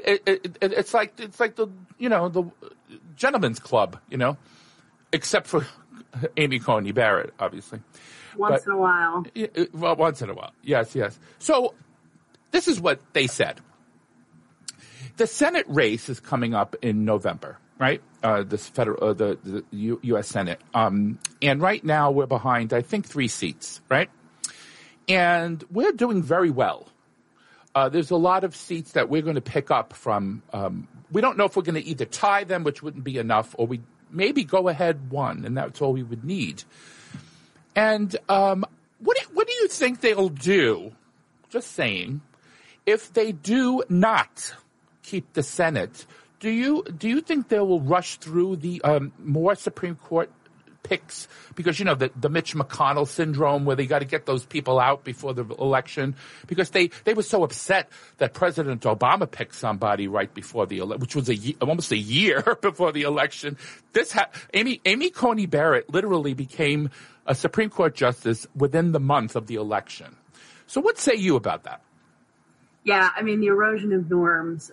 it's like the the gentleman's club, except for Amy Coney Barrett, obviously. Once in a while. Well, once in a while. Yes. So this is what they said. The Senate race is coming up in November, right? This federal, the U.S. Senate. And right now we're behind, I think, 3 seats, right? And we're doing very well. There's a lot of seats that we're going to pick up from. We don't know if we're going to either tie them, which wouldn't be enough, or we maybe go ahead one, and that's all we would need. And what do you think they'll do? Just saying, if they do not keep the Senate, do you think they will rush through the more Supreme Court picks? Because the Mitch McConnell syndrome, where they got to get those people out before the election, because they were so upset that President Obama picked somebody right before the election, which was almost a year before the election. Amy Coney Barrett literally became a Supreme Court justice within the month of the election. So what say you about that? Yeah, I mean, the erosion of norms,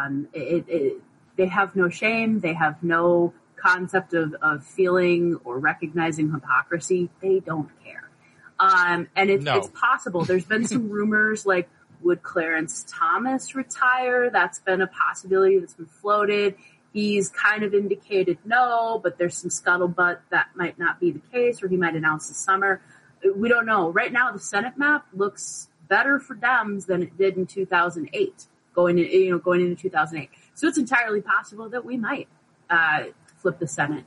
they have no shame. They have no concept of feeling or recognizing hypocrisy. They don't care. And it's possible. There's been some rumors like, would Clarence Thomas retire? That's been a possibility that's been floated. He's kind of indicated no, but there's some scuttlebutt that might not be the case, or he might announce this summer. We don't know. Right now, the Senate map looks better for Dems than it did in 2008, going into 2008. So it's entirely possible that we might flip the Senate.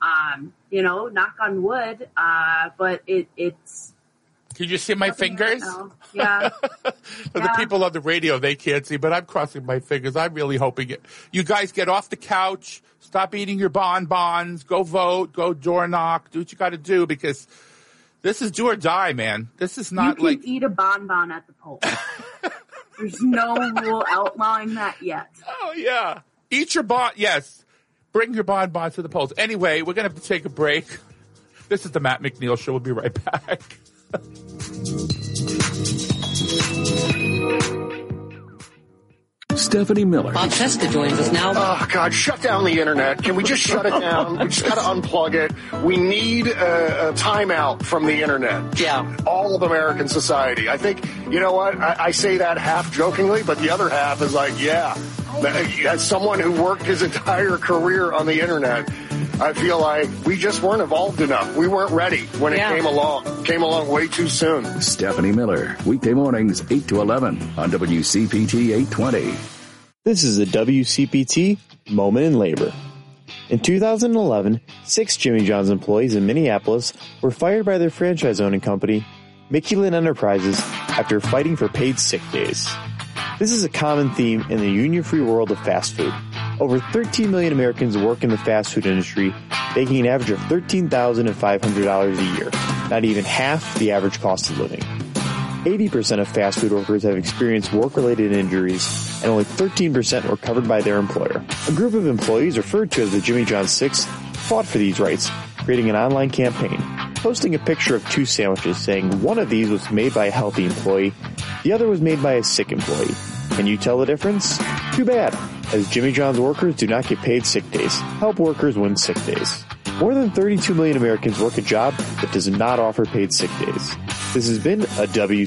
Knock on wood, but it's. Can you see my fingers? Yeah. For the people on the radio, they can't see, but I'm crossing my fingers. I'm really hoping it. You guys get off the couch, stop eating your bonbons, go vote, go door knock, do what you got to do, because this is do or die, man. This is not you can eat a bonbon at the polls. There's no rule outlawing that yet. Oh, yeah. Eat your yes. Bring your bonbons to the polls. Anyway, we're going to have to take a break. This is the Matt McNeil Show. We'll be right back. Stephanie Miller. Bob Cesca joins us now. Oh, God, shut down the internet. Can we just shut it down? We just got to unplug it. We need a timeout from the internet. Yeah. All of American society. I think, you know what? I say that half jokingly, but the other half is like, yeah. As someone who worked his entire career on the internet, I feel like we just weren't evolved enough. We weren't ready when it came along. Came along way too soon. Stephanie Miller, weekday mornings, 8 to 11 on WCPT 820. This is a WCPT Moment in Labor. In 2011, 6 Jimmy John's employees in Minneapolis were fired by their franchise-owning company, Mickey Lynn Enterprises, after fighting for paid sick days. This is a common theme in the union-free world of fast food. Over 13 million Americans work in the fast food industry, making an average of $13,500 a year, not even half the average cost of living. 80% of fast food workers have experienced work-related injuries, and only 13% were covered by their employer. A group of employees referred to as the Jimmy John's Six fought for these rights, creating an online campaign, posting a picture of 2 sandwiches saying one of these was made by a healthy employee, the other was made by a sick employee. Can you tell the difference? Too bad, as Jimmy John's workers do not get paid sick days. Help workers win sick days. More than 32 million Americans work a job that does not offer paid sick days. This has been a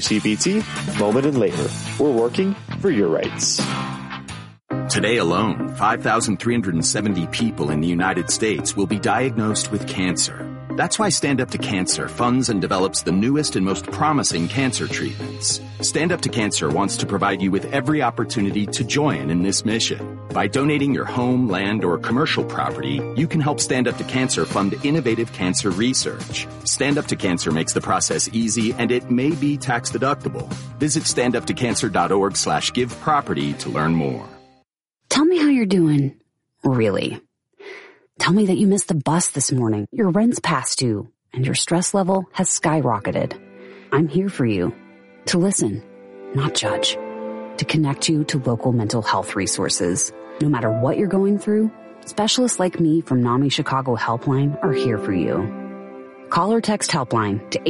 WCPT Moment in Labor. We're working for your rights. Today alone, 5,370 people in the United States will be diagnosed with cancer. That's why Stand Up to Cancer funds and develops the newest and most promising cancer treatments. Stand Up to Cancer wants to provide you with every opportunity to join in this mission. By donating your home, land, or commercial property, you can help Stand Up to Cancer fund innovative cancer research. Stand Up to Cancer makes the process easy, and it may be tax deductible. Visit standuptocancer.org/giveproperty to learn more. Tell me how you're doing. Really. Tell me that you missed the bus this morning, your rent's past due, and your stress level has skyrocketed. I'm here for you. To listen, not judge. To connect you to local mental health resources. No matter what you're going through, specialists like me from NAMI Chicago Helpline are here for you. Call or text Helpline to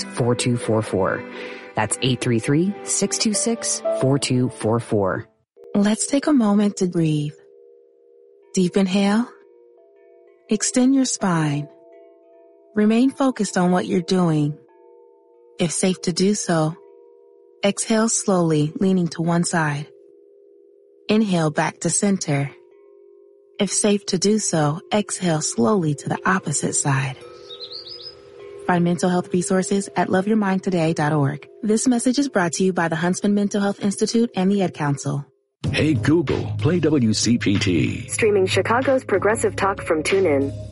833-626-4244. That's 833-626-4244. Let's take a moment to breathe. Deep inhale. Extend your spine. Remain focused on what you're doing. If safe to do so, exhale slowly, leaning to one side. Inhale back to center. If safe to do so, exhale slowly to the opposite side. Find mental health resources at loveyourmindtoday.org. This message is brought to you by the Huntsman Mental Health Institute and the Ad Council. Hey Google, play WCPT. Streaming Chicago's progressive talk from TuneIn.